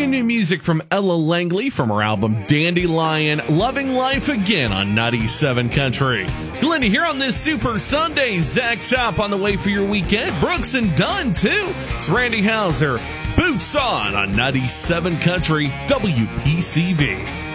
brand new music from Ella Langley from her album Dandelion, Loving Life Again on 97 Country. Glenda here on this Super Sunday. Zach Top on the way for your weekend. Brooks and Dunn, too. It's Randy Hauser. Boots on 97 Country, WPCV.